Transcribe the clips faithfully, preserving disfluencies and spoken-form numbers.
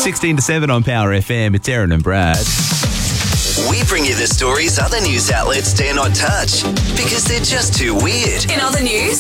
sixteen to seven on Power F M. It's Aaron and Brad. We bring you the stories other news outlets dare not touch because they're just too weird. In other news,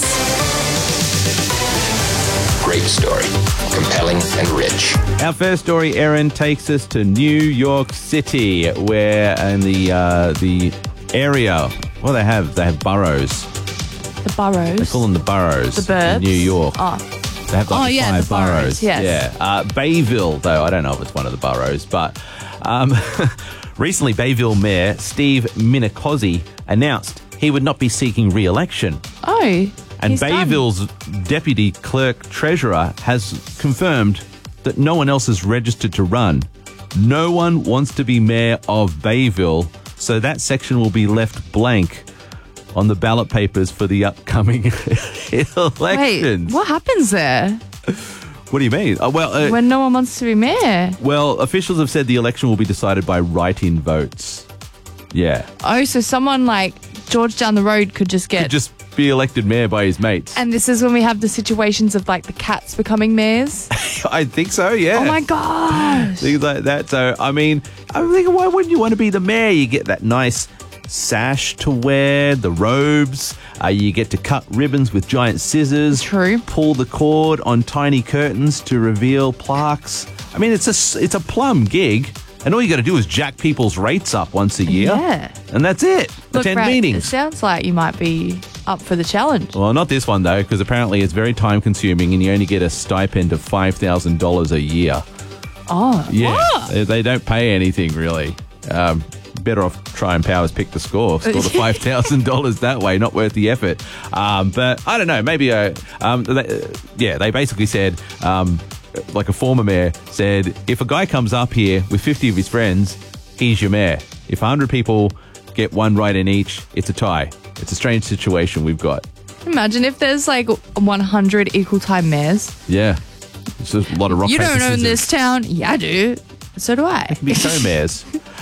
Great story. Compelling and rich. Our first story, Aaron, takes us to New York City, where in the uh, the area, well, they have they have boroughs. The boroughs. They call them the boroughs. The burbs. In New York. Oh. They have like Oh, yeah, five the boroughs, boroughs. yes. Yeah. Uh, Bayville, though, I don't know if it's one of the boroughs, but um, recently Bayville Mayor Steve Minicozzi announced he would not be seeking re-election. Oh. And he's done. Bayville's deputy clerk treasurer has confirmed that no one else is registered to run. No one wants to be mayor of Bayville, so that section will be left blank on the ballot papers for the upcoming elections. Wait, what happens there What do you mean? Uh, well, uh, when no one wants to be mayor? well, officials have said the election will be decided by write-in votes. Yeah, Oh, so someone like George down the road could just get... could just be elected mayor by his mates. And this is when we have the situations of like the cats becoming mayors. I think so. Yeah. Oh my gosh. Things like that. So, I mean, I'm thinking, why wouldn't you want to be the mayor? You get that nice sash to wear, the robes. Uh, you get to cut ribbons with giant scissors. True. Pull the cord on tiny curtains to reveal plaques. I mean, it's a, it's a plum gig. And all you got to do is jack people's rates up once a year. Yeah. And that's it. Look, Attend Brad, it meetings. sounds like you might be up for the challenge. Well, not this one, though, because apparently it's very time-consuming and you only get a stipend of five thousand dollars a year. Oh. Yeah, What? they, they don't pay anything really. Um, better off try and Powers pick the score. Score the five thousand dollars that way, not worth the effort. Um, but I don't know, maybe, a, um, they, yeah, they basically said, um, like a former mayor said, if a guy comes up here with fifty of his friends, he's your mayor. If one hundred people get one right in each, it's a tie. It's a strange situation we've got. Imagine if there's like one hundred equal time mayors. Yeah. It's just a lot of rock, You paper, don't own scissors. this town. Yeah, I do. So do I. Be co-mayors.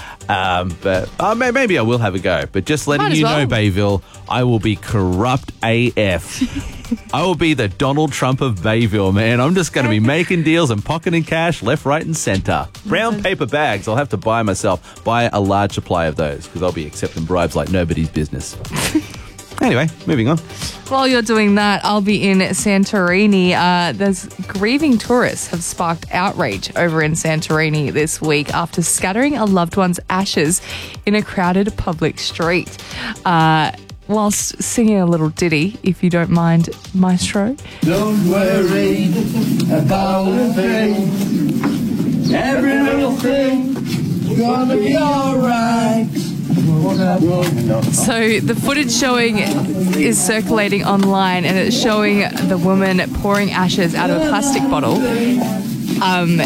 Um, but uh, may- maybe I will have a go. But just letting Might as you well. know, Bayville, I will be corrupt A F. I will be the Donald Trump of Bayville, man. I'm just going to be making deals and pocketing cash left, right, and centre. Brown paper bags. I'll have to buy myself. Buy a large supply of those because I'll be accepting bribes like nobody's business. Anyway, moving on. While you're doing that, I'll be in Santorini. Uh, there's grieving tourists have sparked outrage over in Santorini this week after scattering a loved one's ashes in a crowded public street. Uh, whilst singing a little ditty, if you don't mind, Maestro. Don't worry about a thing. Every little thing's gonna be alright. So the footage showing is circulating online and it's showing the woman pouring ashes out of a plastic bottle. Um,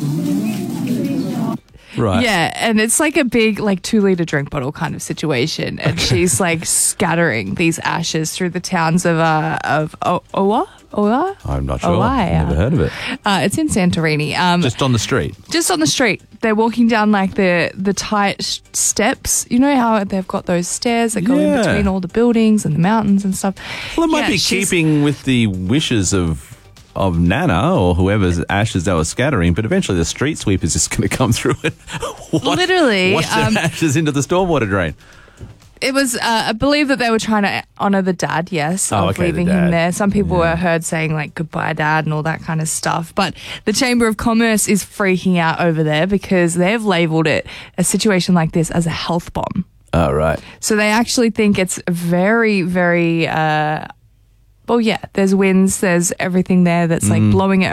Right. yeah, and it's like a big, like, two-litre drink bottle kind of situation. And she's, like, scattering these ashes through the towns of, uh, of o- Owa? Owa? I'm not sure. Owa, Never heard of it. Uh, it's in Santorini. Um, Just on the street. just on the street. They're walking down like the the tight sh- steps. You know how they've got those stairs that go Yeah. in between all the buildings and the mountains and stuff. Well, it might Yeah, be she's- keeping with the wishes of of Nana or whoever's ashes they were scattering, but eventually the street sweeper's just going to come through and wash, Literally, wash their um, ashes into the stormwater drain. It was, uh, I believe that they were trying to honour the dad, yes, Oh, of okay, the leaving dad. him there. Some people were heard saying like goodbye, dad, and all that kind of stuff. But the Chamber of Commerce is freaking out over there because they've labelled it a situation like this as a health bomb. Oh, right. So they actually think it's very, very. Uh, well, yeah. There's winds. There's everything there that's like blowing it